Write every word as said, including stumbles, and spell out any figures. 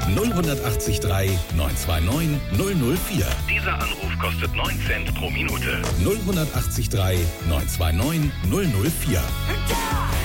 null acht drei neun zwei neun null null vier. Dieser Anruf kostet neun Cent pro Minute. null acht drei neun zwei neun null null vier.